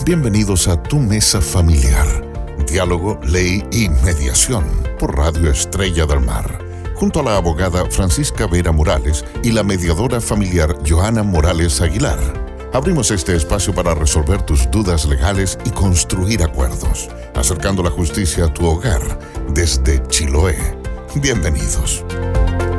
Bienvenidos a Tu Mesa Familiar. Diálogo, ley y mediación por Radio Estrella del Mar. Junto a la abogada Francisca Vera Morales y la mediadora familiar Johanna Morales Aguilar. Abrimos este espacio para resolver tus dudas legales y construir acuerdos, acercando la justicia a tu hogar desde Chiloé. Bienvenidos.